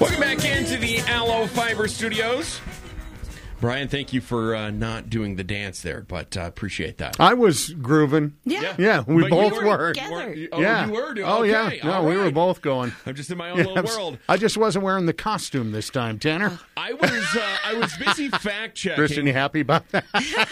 Welcome back into the Allo Fiber Studios. Brian, thank you for not doing the dance there, but appreciate that. I was grooving. Yeah. We But both you were. Together. Oh, Yeah. you were doing Oh, yeah. okay, No, all we were right. both going. I'm just in my own little world. I just wasn't wearing the costume this time, Tanner. I was busy fact checking. Kristen, you happy about that?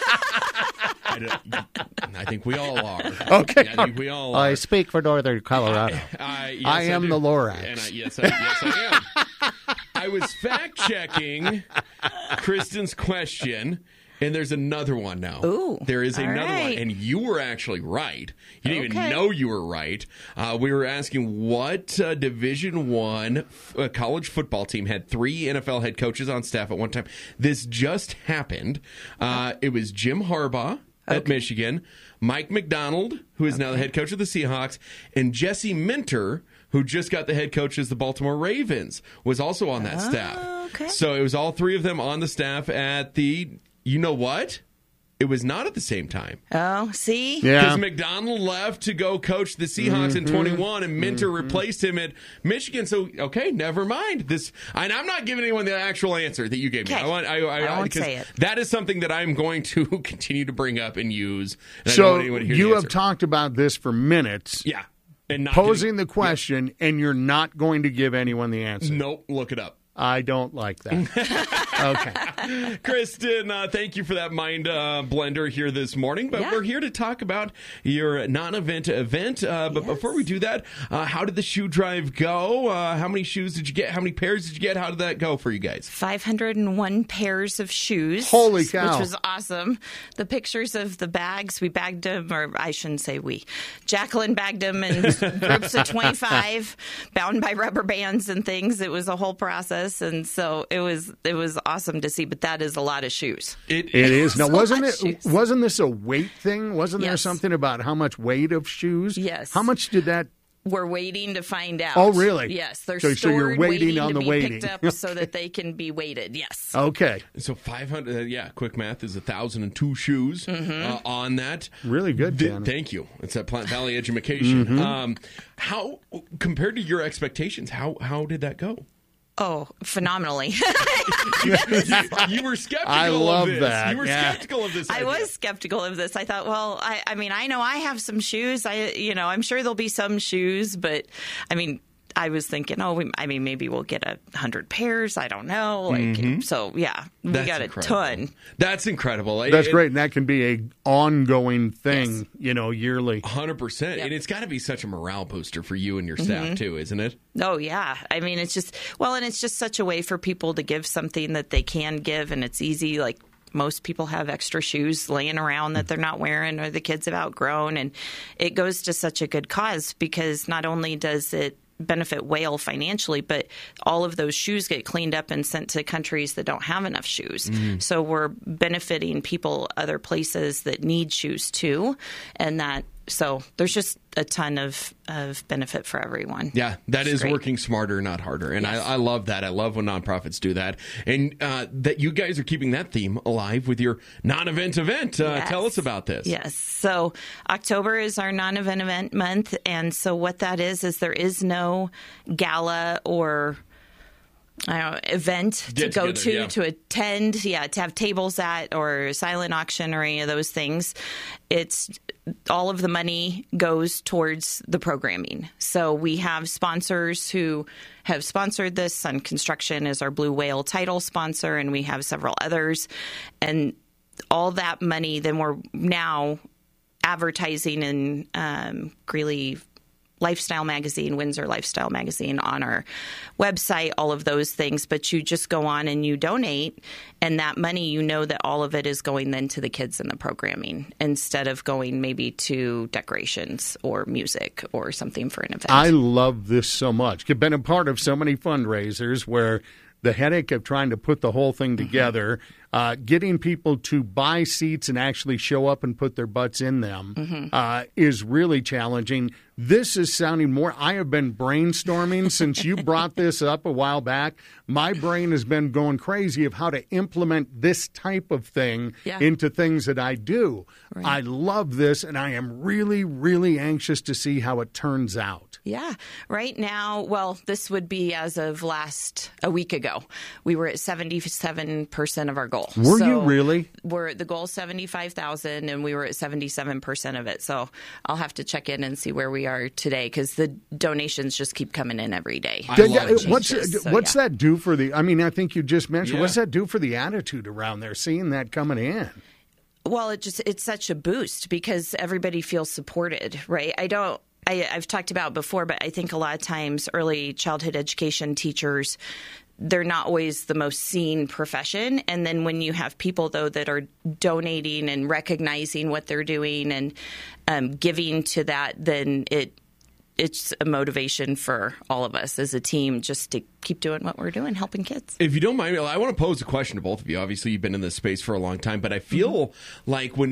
I think we all are. Okay. I think we all are. I speak for Northern Colorado. Yes, I am do. the Lorax. And yes, I am. I was fact checking Kristen's question, and there's another one now. Ooh, there is all another one, right. and you were actually right. You didn't Okay. even know you were right. We were asking what Division I college football team had 3 NFL head coaches on staff at one time. This just happened. It was Jim Harbaugh at Michigan, Mike McDonald, who is now the head coach of the Seahawks, and Jesse Minter, who just got the head coach as the Baltimore Ravens, was also on that staff. okay. So it was all 3 of them on the staff at the, you know what? It was not at the same time. Oh, see? Yeah. Because McDonald left to go coach the Seahawks in 21, and Minter replaced him at Michigan. So, okay, never mind. And I'm not giving anyone the actual answer that you gave me. Okay. I won't because say it. That is something that I'm going to continue to bring up and use. And I don't So want anyone to hear you the have answer. talked about this for minutes, Yeah. And not posing the question, and you're not going to give anyone the answer. Nope, look it up. I don't like that. Okay. Kristen, thank you for that mind blender here this morning. But Yeah. we're here to talk about your non-event event. But Yes. before we do that, how did the shoe drive go? How many shoes did you get? How many pairs did you get? How did that go for you guys? 501 pairs of shoes. Holy cow. Which was awesome. The pictures of the bags, we bagged them, or I shouldn't say we. Jacqueline bagged them in groups of 25, bound by rubber bands and things. It was a whole process. And so it was awesome to see, but that is a lot of shoes. It It is. Now, So wasn't much it? shoes. Wasn't this a weight thing? Wasn't there Yes. something about how much weight of shoes? Yes. How much did that? We're waiting to find out. Oh, really? Yes, they're So stored you're waiting on to the be waiting. picked up so that they can be weighted. Yes. Okay. So 500, quick math is 1,002 shoes on that. Really good, Dan. Thank you. It's at Plant Valley Education. Mm-hmm. How, compared to your expectations, how did that go? Oh, phenomenally. You were skeptical I love of this. that. You were Yeah. skeptical of this I idea. was skeptical of this. I thought, well, I mean, I know I have some shoes. I'm sure there'll be some shoes, but I mean, I was thinking, maybe we'll get 100 pairs. I don't know. So yeah, we That's got incredible. a ton. That's incredible. That's great, and that can be a ongoing thing, Yes. Yearly. 100%. Yep. And it's got to be such a morale booster for you and your staff, too, isn't it? Oh yeah. I mean, it's just such a way for people to give something that they can give, and it's easy. Like, most people have extra shoes laying around that they're not wearing or the kids have outgrown, and it goes to such a good cause because not only does it benefit Whale financially, but all of those shoes get cleaned up and sent to countries that don't have enough shoes. So we're benefiting people other places that need shoes too, and so there's just a ton of benefit for everyone. Yeah, that It's is great. working smarter, not harder. And Yes. I love that. I love when nonprofits do that. And that you guys are keeping that theme alive with your non-event event. Yes. Tell us about this. Yes. So October is our non-event event month. And so what that is there is no gala or event to Get go together, yeah. to attend, to have tables at or silent auction or any of those things. It's all of the money goes towards the programming. So we have sponsors who have sponsored this. Sun Construction is our Blue Whale title sponsor, and we have several others. And all that money, then we're now advertising in Greeley Lifestyle Magazine, Windsor Lifestyle Magazine on our website, all of those things. But you just go on and you donate, and that money, that all of it is going then to the kids in the programming instead of going maybe to decorations or music or something for an event. I love this so much. I've been a part of so many fundraisers where the headache of trying to put the whole thing together, getting people to buy seats and actually show up and put their butts in them is really challenging. This is sounding more. I have been brainstorming since you brought this up a while back. My brain has been going crazy of how to implement this type of thing into things that I do. Right. I love this, and I am really, really anxious to see how it turns out. Yeah. Right now, well, this would be as of a week ago. We were at 77% of our goal. Were you really? The goal is 75,000 and we were at 77% of it. So I'll have to check in and see where we are today because the donations just keep coming in every day. What's that do for I think you just mentioned, what's that do for the attitude around there, seeing that coming in? Well, it's such a boost because everybody feels supported, right? I've talked about before, but I think a lot of times early childhood education teachers, they're not always the most seen profession. And then when you have people, though, that are donating and recognizing what they're doing and giving to that, then it's a motivation for all of us as a team just to keep doing what we're doing, helping kids. If you don't mind, I want to pose a question to both of you. Obviously, you've been in this space for a long time, but I feel like when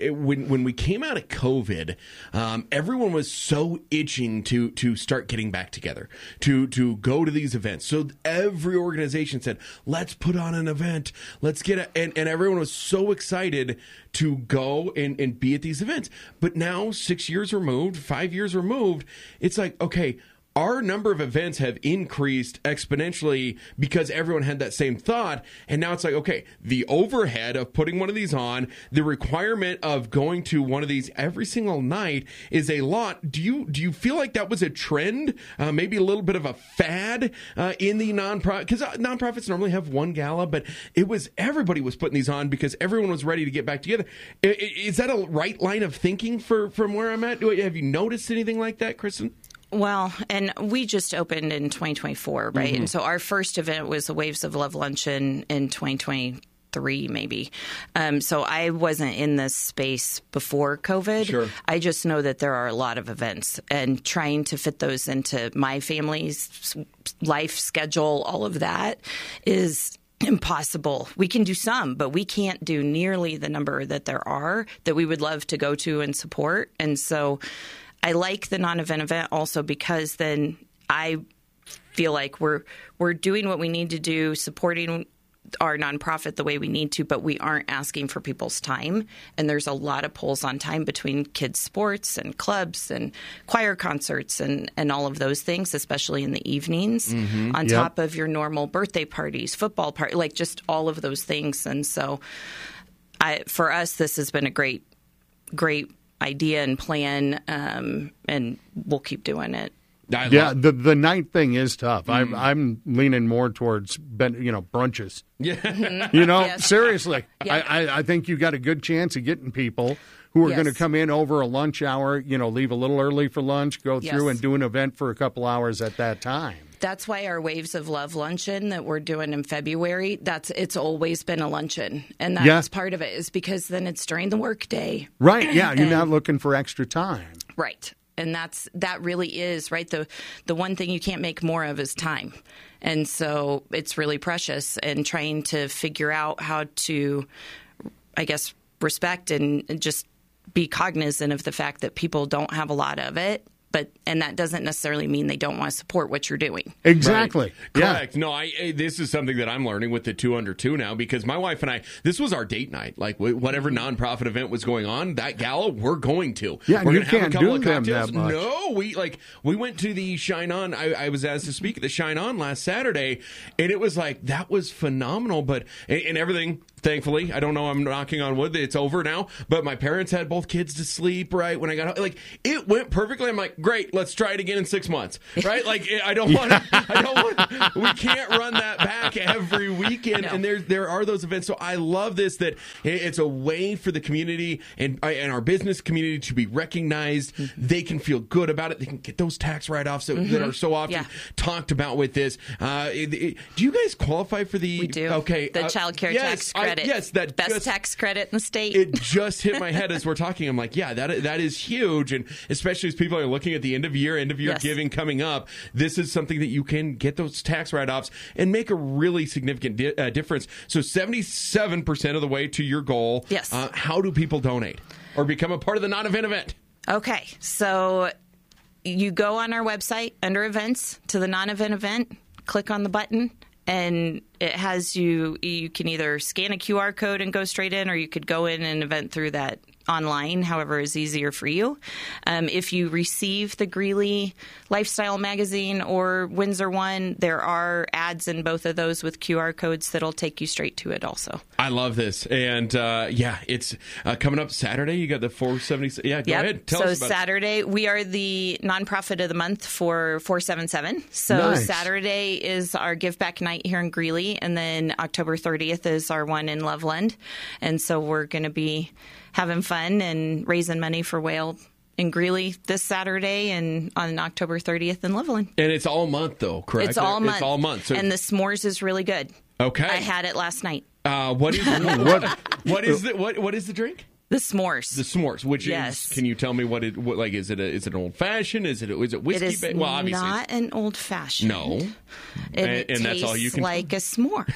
we came out of COVID, everyone was so itching to start getting back together, to go to these events. So every organization said, let's put on an event. Let's get and everyone was so excited to go and be at these events. But now, 6 years removed, 5 years removed, it's like, okay, our number of events have increased exponentially because everyone had that same thought. And now it's like, okay, the overhead of putting one of these on, the requirement of going to one of these every single night is a lot. Do you feel like that was a trend, maybe a little bit of a fad in the nonprofit? Because nonprofits normally have one gala, but everybody was putting these on because everyone was ready to get back together. Is that a right line of thinking from where I'm at? Have you noticed anything like that, Kristen? Well, and we just opened in 2024, right? Mm-hmm. And so our first event was the Waves of Love Luncheon in 2023, maybe. So I wasn't in this space before COVID. Sure. I just know that there are a lot of events, and trying to fit those into my family's life schedule, all of that is impossible. We can do some, but we can't do nearly the number that there are that we would love to go to and support. And so I like the non-event event also because then I feel like we're doing what we need to do, supporting our nonprofit the way we need to, but we aren't asking for people's time. And there's a lot of pulls on time between kids' sports and clubs and choir concerts and all of those things, especially in the evenings, on top of your normal birthday parties, football party, like just all of those things. And so for us, this has been a great idea and plan, and we'll keep doing it. The night thing is tough. I'm leaning more towards brunches. Yeah, Yes. Seriously, Yeah. I think you got a good chance of getting people who are going to come in over a lunch hour. Leave a little early for lunch, go through and do an event for a couple hours at that time. That's why our Waves of Love luncheon that we're doing in February, it's always been a luncheon. And that's part of it, is because then it's during the workday. Right, yeah, you're not looking for extra time. Right. And that really is, right, the one thing you can't make more of is time. And so it's really precious, and trying to figure out how to, I guess, respect and just be cognizant of the fact that people don't have a lot of it. And that doesn't necessarily mean they don't want to support what you're doing. Exactly. Right. Correct. No, this is something that I'm learning with the 2 Under 2 now, because my wife and I, this was our date night. Like whatever nonprofit event was going on, that gala, we're going to. Yeah, we're you gonna have can't a couple do of them cocktails. that much. No, we went to the Shine On. I was asked to speak at the Shine On last Saturday, and it was like, that was phenomenal. But and everything, thankfully, I don't know, I'm knocking on wood, it's over now, but my parents had both kids to sleep, right, when I got home. Like, it went perfectly. I'm like, great, let's try it again in 6 months, right? Like, we can't run that back every weekend. No. And there are those events. So I love this, that it's a way for the community and our business community to be recognized. Mm-hmm. They can feel good about it. They can get those tax write-offs that are so often talked about with this. Do you guys qualify for the... We do. Okay. The child care tax credit. That best tax credit in the state. It just hit my head as we're talking. I'm like, that is huge. And especially as people are looking at the end of year giving coming up, this is something that you can get those tax write-offs and make a really significant difference. So 77% of the way to your goal. Yes. How do people donate or become a part of the non-event event? Okay. So you go on our website under events to the non-event event, click on the button, and it has you can either scan a QR code and go straight in, or you could go in and event through that online, however is easier for you. If you receive the Greeley Lifestyle Magazine or Windsor One, there are ads in both of those with QR codes that'll take you straight to it also. I love this. And it's coming up Saturday. You got the 470. Yeah, go ahead. Tell us about Saturday, we are the nonprofit of the month for 477. So Nice. Saturday is our give back night here in Greeley, and then October 30th is our one in Loveland. And so we're going to be having fun and raising money for Whale in Greeley this Saturday and on October 30th in Loveland. And it's all month, though, correct? It's all month. It's all month. So, and the s'mores is really good. okay. I had it last night. What is the drink? The s'mores. The s'mores, which Yes. is, can you tell me what is it an old fashioned? Is it whiskey? It is Well, obviously. not an old fashioned. No. It And that's tastes all you can- like a s'more.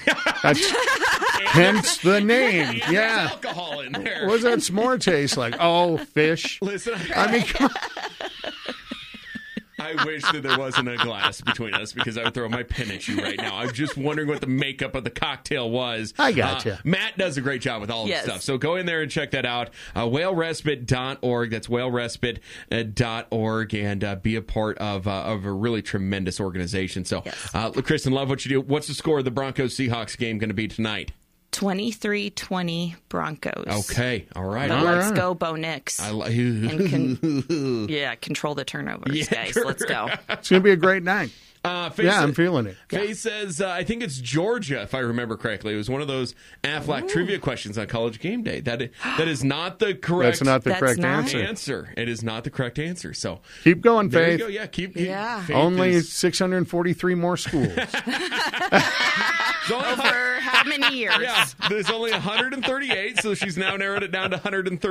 Hence the name. There's Yeah. alcohol in there. What does that s'more taste like? Oh, fish. Listen, I mean, come on. I wish that there wasn't a glass between us because I would throw my pen at you right now. I'm just wondering what the makeup of the cocktail was. I gotcha. Matt does a great job with all Yes. this stuff. So go in there and check that out. WhaleRespite.org. That's WhaleRespite.org, and be a part of a really tremendous organization. So, Yes. Kristen, love what you do. What's the score of the Broncos-Seahawks game going to be tonight? 23-20 Broncos. Okay. All right. But All right. let's go, Bo Nix. Control the turnovers, guys. Let's go. It's going to be a great night. Faye Yeah, I'm feeling it. Faye says, I think it's Georgia, if I remember correctly. It was one of those Aflac trivia questions on College Game Day. That is not the correct That's not the That's correct not. answer. It is not the correct answer. So Keep going, there you Faith. go. Yeah, keep. Yeah. Faith Only is- 643 more schools. it's only For how many years? Yeah, there's only 138, so she's now narrowed it down to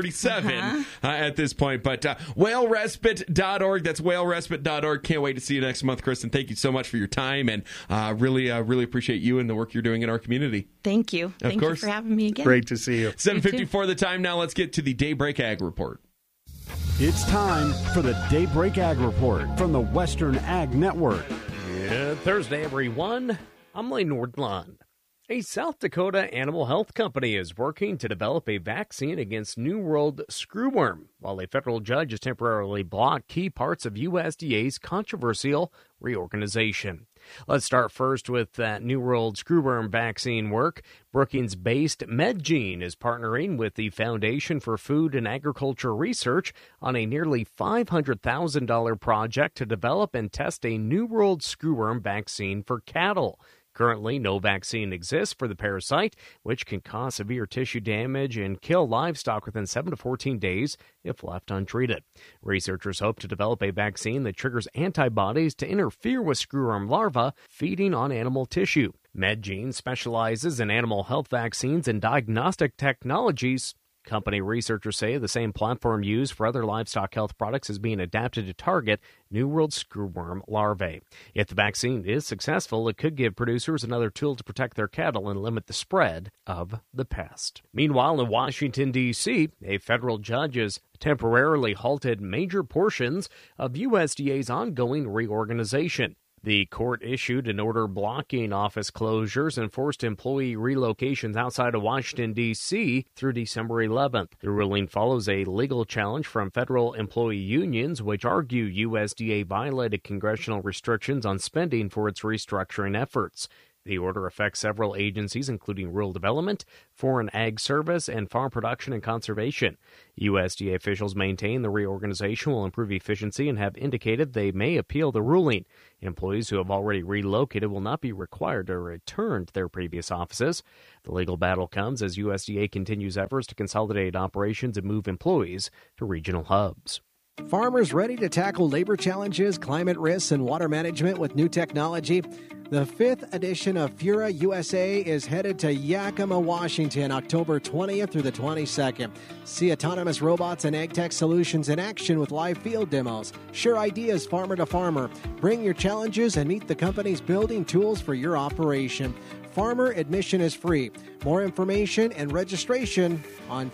137 at this point. But WhaleRespite.org, that's WhaleRespite.org. Can't wait to see you next month, Kristen. Thank you so much for your time, and really appreciate you and the work you're doing in our community. Thank you. Thank course. you for having me again. Great to see you. 7:54 the time now. Let's get to the Daybreak Ag Report. It's time for the Daybreak Ag Report from the Western Ag Network. Good Thursday, everyone. I'm Lane Nordlund. A South Dakota animal health company is working to develop a vaccine against New World screwworm, while a federal judge has temporarily blocked key parts of USDA's controversial reorganization. Let's start first with that New World screwworm vaccine work. Brookings-based MedGene is partnering with the Foundation for Food and Agriculture Research on a nearly $500,000 project to develop and test a New World screwworm vaccine for cattle. Currently, no vaccine exists for the parasite, which can cause severe tissue damage and kill livestock within 7 to 14 days if left untreated. Researchers hope to develop a vaccine that triggers antibodies to interfere with screwworm larvae feeding on animal tissue. MedGene specializes in animal health vaccines and diagnostic technologies. Company researchers say the same platform used for other livestock health products is being adapted to target New World screwworm larvae. If the vaccine is successful, it could give producers another tool to protect their cattle and limit the spread of the pest. Meanwhile, in Washington, D.C., a federal judge has temporarily halted major portions of USDA's ongoing reorganization. The court issued an order blocking office closures and forced employee relocations outside of Washington, D.C. through December 11th. The ruling follows a legal challenge from federal employee unions, which argue USDA violated congressional restrictions on spending for its restructuring efforts. The order affects several agencies, including Rural Development, Foreign Ag Service, and Farm Production and Conservation. USDA officials maintain the reorganization will improve efficiency and have indicated they may appeal the ruling. Employees who have already relocated will not be required to return to their previous offices. The legal battle comes as USDA continues efforts to consolidate operations and move employees to regional hubs. Farmers ready to tackle labor challenges, climate risks, and water management with new technology? The 5th edition of Fura USA is headed to Yakima, Washington, October 20th through the 22nd. See autonomous robots and ag tech solutions in action with live field demos. Share ideas farmer to farmer. Bring your challenges and meet the company's building tools for your operation. Farmer admission is free. More information and registration on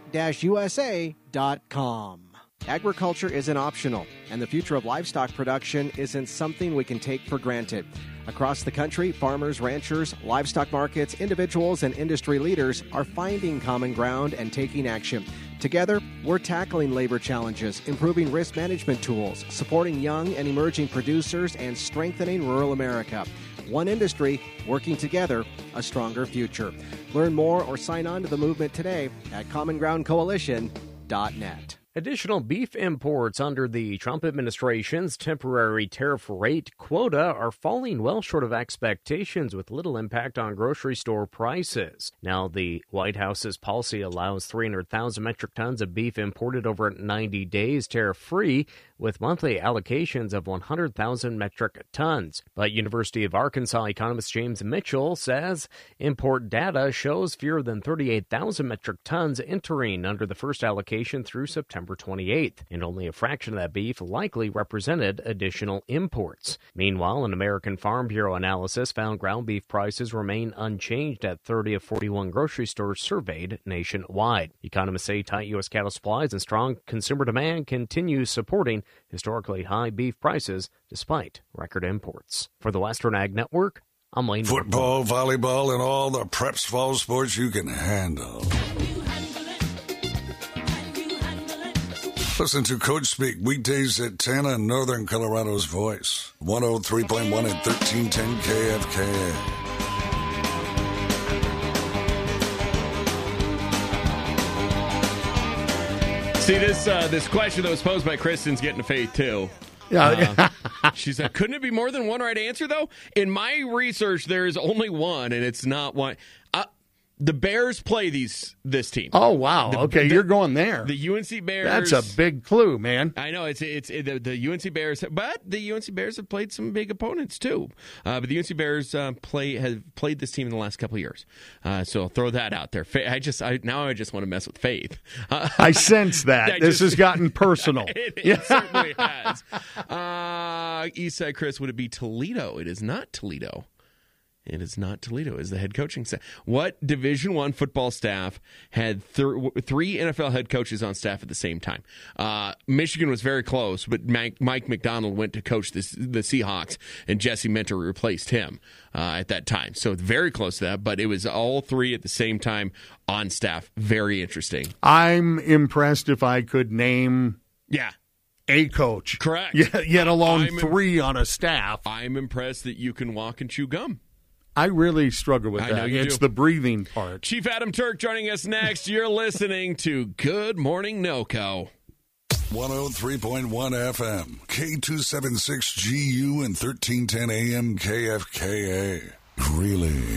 fura-usa.com. Agriculture isn't optional, and the future of livestock production isn't something we can take for granted. Across the country, farmers, ranchers, livestock markets, individuals, and industry leaders are finding common ground and taking action. Together, we're tackling labor challenges, improving risk management tools, supporting young and emerging producers, and strengthening rural America. One industry, working together, a stronger future. Learn more or sign on to the movement today at commongroundcoalition.net. Additional beef imports under the Trump administration's temporary tariff rate quota are falling well short of expectations, with little impact on grocery store prices. Now, the White House's policy allows 300,000 metric tons of beef imported over 90 days tariff-free, with monthly allocations of 100,000 metric tons. But University of Arkansas economist James Mitchell says import data shows fewer than 38,000 metric tons entering under the first allocation through September 28th, and only a fraction of that beef likely represented additional imports. Meanwhile, an American Farm Bureau analysis found ground beef prices remain unchanged at 30 of 41 grocery stores surveyed nationwide. Economists say tight U.S. cattle supplies and strong consumer demand continue supporting historically high beef prices despite record imports. For the Western Ag Network, I'm Lane. Football, volleyball, and all the preps fall sports you can handle. Listen to Coach Speak weekdays at 10 on Northern Colorado's Voice. 103.1 and 1310 KFKA. See, this question that was posed by Kristen's getting to Faith, too. Yeah. She said, couldn't it be more than one right answer, though? In my research, there is only one, and it's not one. The Bears play this team. Oh, wow. Okay, you're going there. The UNC Bears. That's a big clue, man. I know. It's the UNC Bears. But the UNC Bears have played some big opponents, too. But the UNC Bears have played this team in the last couple of years. So I'll throw that out there. I just want to mess with Faith. I sense that. This has gotten personal. It certainly has. Eastside Chris, would it be Toledo? It is not Toledo. It is not Toledo. It's the head coaching staff. What Division I football staff had three NFL head coaches on staff at the same time? Michigan was very close, but Mike McDonald went to coach the Seahawks, and Jesse Minter replaced him at that time. So it's very close to that, but it was all three at the same time on staff. Very interesting. I'm impressed if I could name a coach. Correct. Yet alone three on a staff. I'm impressed that you can walk and chew gum. I really struggle with that. It's the breathing part. Chief Adam Turk joining us next. You're listening to Good Morning NoCo. 103.1 FM, K276GU and 1310 AM KFKA. Really?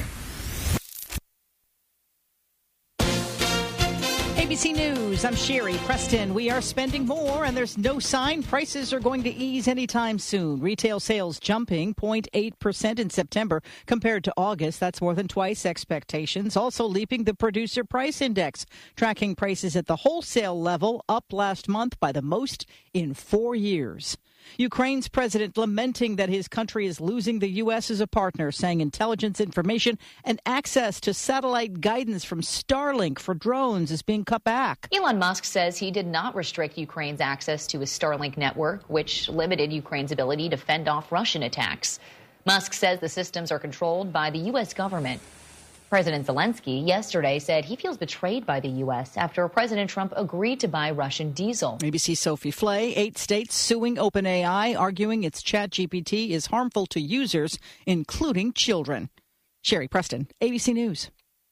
ABC News, I'm Sherry Preston. We are spending more, and there's no sign prices are going to ease anytime soon. Retail sales jumping 0.8% in September compared to August. That's more than twice expectations. Also leaping the Producer Price Index, tracking prices at the wholesale level, up last month by the most in 4 years. Ukraine's president lamenting that his country is losing the U.S. as a partner, saying intelligence information and access to satellite guidance from Starlink for drones is being cut back. Elon Musk says he did not restrict Ukraine's access to his Starlink network, which limited Ukraine's ability to fend off Russian attacks. Musk says the systems are controlled by the U.S. government. President Zelensky yesterday said he feels betrayed by the U.S. after President Trump agreed to buy Russian diesel. ABC Sophie Flay, 8 states suing OpenAI, arguing its ChatGPT is harmful to users, including children. Sherry Preston, ABC News.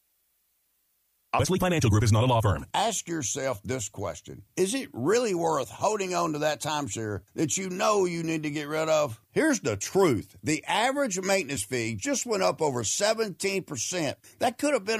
Wesley Financial Group is not a law firm. Ask yourself this question. Is it really worth holding on to that timeshare that you know you need to get rid of? Here's the truth. The average maintenance fee just went up over 17%. That could have been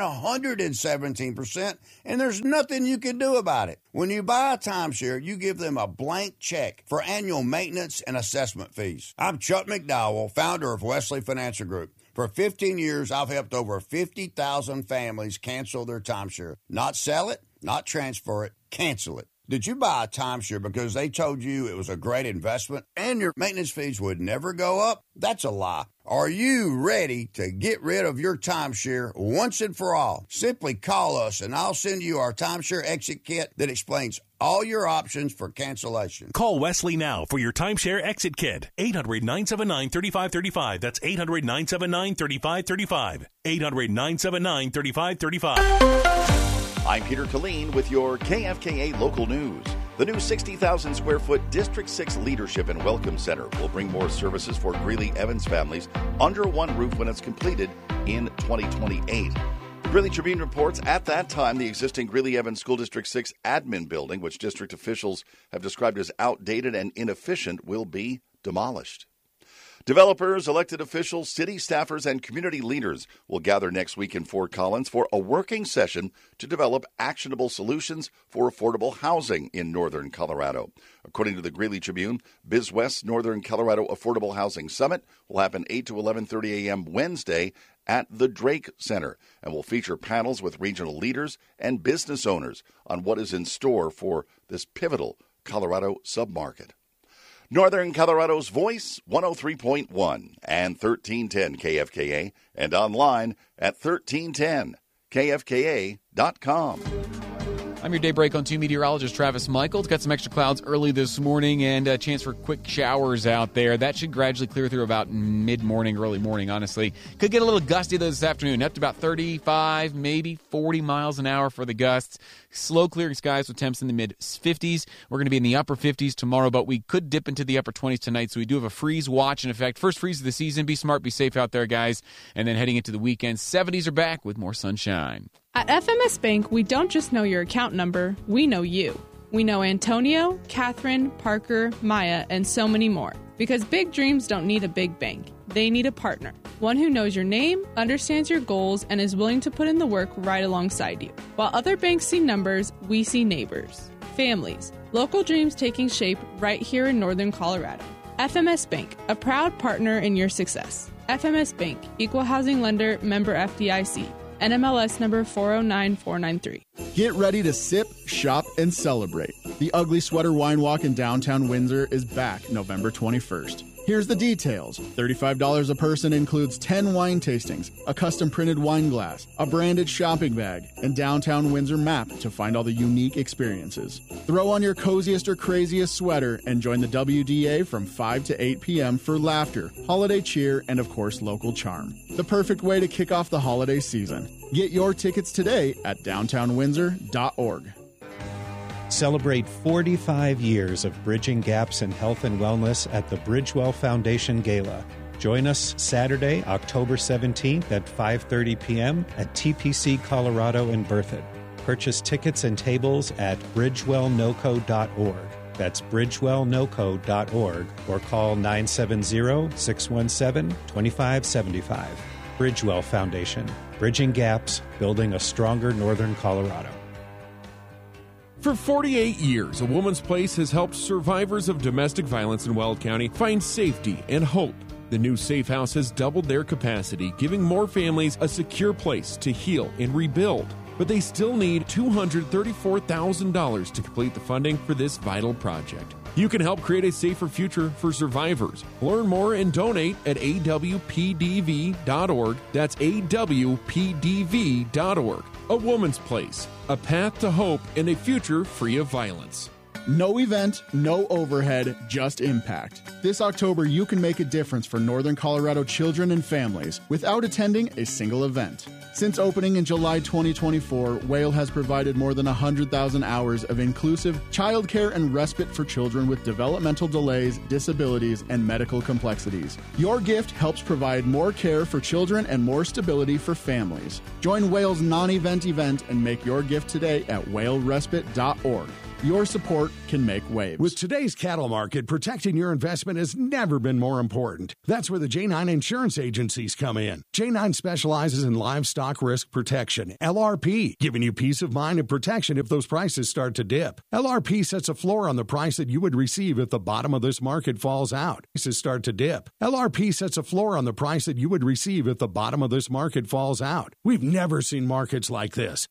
117%, and there's nothing you can do about it. When you buy a timeshare, you give them a blank check for annual maintenance and assessment fees. I'm Chuck McDowell, founder of Wesley Financial Group. For 15 years, I've helped over 50,000 families cancel their timeshare. Not sell it, not transfer it, cancel it. Did you buy a timeshare because they told you it was a great investment and your maintenance fees would never go up? That's a lie. Are you ready to get rid of your timeshare once and for all? Simply call us and I'll send you our timeshare exit kit that explains all your options for cancellation. Call Wesley now for your timeshare exit kit. 800-979-3535. That's 800-979-3535. 800-979-3535. I'm Peter Killeen with your KFKA local news. The new 60,000 square foot District 6 Leadership and Welcome Center will bring more services for Greeley-Evans families under one roof when it's completed in 2028. The Greeley Tribune reports at that time the existing Greeley-Evans School District 6 admin building, which district officials have described as outdated and inefficient, will be demolished. Developers, elected officials, city staffers, and community leaders will gather next week in Fort Collins for a working session to develop actionable solutions for affordable housing in northern Colorado. According to the Greeley Tribune, BizWest's Northern Colorado Affordable Housing Summit will happen 8 to 11:30 a.m. Wednesday at the Drake Center and will feature panels with regional leaders and business owners on what is in store for this pivotal Colorado submarket. Northern Colorado's Voice, 103.1 and 1310 KFKA, and online at 1310kfka.com. I'm your daybreak on 2 meteorologist Travis Michaels. Got some extra clouds early this morning and a chance for quick showers out there. That should gradually clear through about mid-morning, early morning, honestly. Could get a little gusty this afternoon, up to about 35, maybe 40 miles an hour for the gusts. Slow clearing skies with temps in the mid-50s. We're going to be in the upper 50s tomorrow, but we could dip into the upper 20s tonight, so we do have a freeze watch in effect. First freeze of the season. Be smart, be safe out there, guys. And then heading into the weekend, 70s are back with more sunshine. At FMS Bank, we don't just know your account number, we know you. We know Antonio, Catherine, Parker, Maya, and so many more. Because big dreams don't need a big bank. They need a partner. One who knows your name, understands your goals, and is willing to put in the work right alongside you. While other banks see numbers, we see neighbors, families, local dreams taking shape right here in northern Colorado. FMS Bank, a proud partner in your success. FMS Bank, Equal Housing Lender, member FDIC. NMLS number 409493. Get ready to sip, shop, and celebrate. The Ugly Sweater Wine Walk in downtown Windsor is back November 21st. Here's the details. $35 a person includes 10 wine tastings, a custom printed wine glass, a branded shopping bag, and downtown Windsor map to find all the unique experiences. Throw on your coziest or craziest sweater and join the WDA from 5 to 8 p.m. for laughter, holiday cheer, and of course local charm. The perfect way to kick off the holiday season. Get your tickets today at downtownwindsor.org. Celebrate 45 years of bridging gaps in health and wellness at the Bridgewell Foundation Gala. Join us Saturday, October 17th at 5:30 p.m. at TPC Colorado in Berthoud. Purchase tickets and tables at bridgewellnoco.org. That's bridgewellnoco.org or call 970-617-2575. Bridgewell Foundation. Bridging gaps, building a stronger northern Colorado. For 48 years, A Woman's Place has helped survivors of domestic violence in Weld County find safety and hope. The new Safe House has doubled their capacity, giving more families a secure place to heal and rebuild. But they still need $234,000 to complete the funding for this vital project. You can help create a safer future for survivors. Learn more and donate at awpdv.org. That's awpdv.org. A Woman's Place, a path to hope and a future free of violence. No event, no overhead, just impact. This October, you can make a difference for Northern Colorado children and families without attending a single event. Since opening in July 2024, Whale has provided more than 100,000 hours of inclusive childcare and respite for children with developmental delays, disabilities, and medical complexities. Your gift helps provide more care for children and more stability for families. Join Whale's non-event event and make your gift today at whalerespite.org. Your support can make waves. With today's cattle market, protecting your investment has never been more important. That's where the J9 insurance agencies come in. J9 specializes in livestock risk protection, LRP, giving you peace of mind and protection if those prices start to dip. LRP sets a floor on the price that you would receive if the bottom of this market falls out. Prices start to dip. LRP sets a floor on the price that you would receive if the bottom of this market falls out. We've never seen markets like this.